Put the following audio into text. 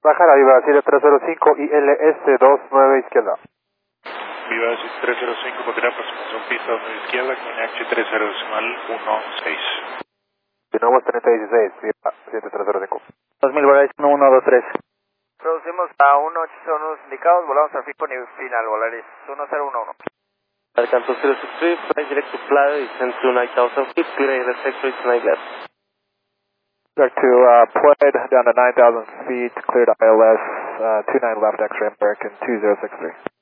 Bajar a Viva 7305 y LS29 izquierda. Viva 305, continuar aproximación pista 2 izquierda con H3016. Continuamos 3016, Viva 7305. 2000 Verizon 123. Producimos a 18 indicados, volamos al fijo nivel final, Volaris 1011. Alcanzó 063, flight direct to Playa, descend to 9000 feet, clear the sector, it's 9 left. Direct to Plaid, down to 9,000 feet, cleared ILS, 29 left, X-ray American 2063.